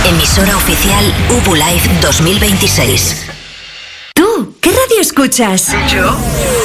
Emisora oficial UbuLive 2026. ¿Tú qué radio escuchas? ¿Yo?